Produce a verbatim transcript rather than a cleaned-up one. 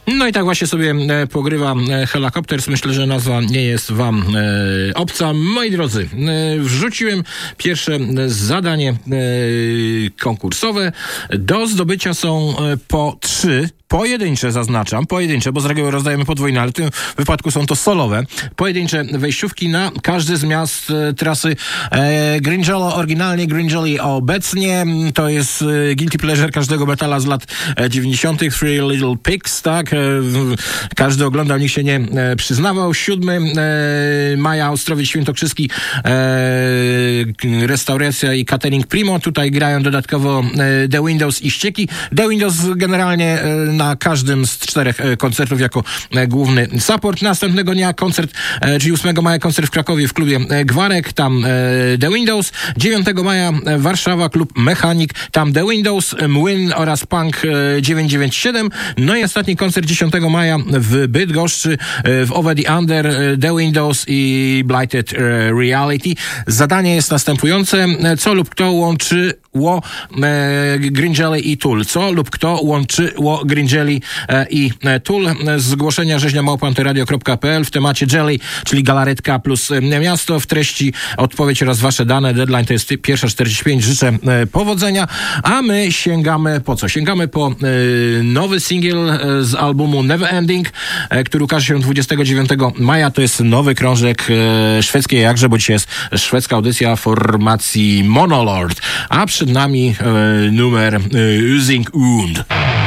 No i tak właśnie sobie pogrywa Hellacopters. Myślę, że nazwa nie jest wam e, obca. Moi drodzy, e, wrzuciłem pierwsze zadanie e, konkursowe. Do zdobycia są e, po trzy pojedyncze, zaznaczam, pojedyncze, bo z reguły rozdajemy podwójne, ale w tym wypadku są to solowe, pojedyncze wejściówki na każde z miast e, trasy e, Gringello, oryginalnie Gringelli obecnie. To jest e, guilty pleasure każdego metala z lat e, dziewięćdziesiątych. Three Little Pigs, tak? E, każdy oglądał, nikt się nie e, przyznawał. siódmego e, maja Ostrowiec Świętokrzyski, e, restauracja i catering Primo. Tutaj grają dodatkowo e, The Windows i Ścieki. The Windows generalnie e, na na każdym z czterech e, koncertów jako e, główny support. Następnego dnia koncert, e, czyli ósmego maja koncert w Krakowie w klubie e, Gwarek, tam e, The Windows. dziewiątego maja e, Warszawa, klub Mechanik, tam The Windows, Młyn oraz Punk e, dziewięćset dziewięćdziesiąt siedem. No i ostatni koncert dziesiątego maja w Bydgoszczy, e, w Over the Under, e, The Windows i Blighted e, Reality. Zadanie jest następujące. Co lub kto łączy ło e, Gringelli i Tool? Co lub kto łączy ło Gringelli e, i e, Tool? Zgłoszenia rzeźnia małpa antyradio kropka p l w temacie Jelly, czyli galaretka plus e, miasto. W treści odpowiedź oraz wasze dane. Deadline to jest pierwsza czterdzieści pięć. Życzę e, powodzenia. A my sięgamy po co? Sięgamy po e, nowy singiel e, z albumu Never Ending, e, który ukaże się dwudziestego dziewiątego maja. To jest nowy krążek e, szwedzkiej jakże, bo dzisiaj jest szwedzka audycja formacji Monolord. A przed nami e, numer e, Using Und.